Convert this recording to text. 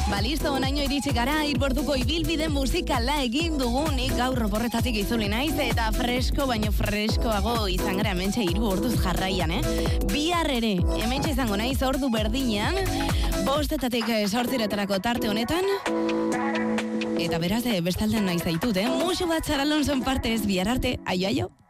Listo, onaino iritsi gara, Irborduko ibilbide musikala egin dugunik gaur oporretatik izuli naiz, eta fresko, baino freskoago izan gara hementxe 3 orduz jarraian, Bihar ere, hementxe izango naiz ordu berdinean, 5:00 8:00 tarte honetan, eta beraz, bestaldean naiz zaitut, Musu bat Sara Alonson partez, bihar arte, aio.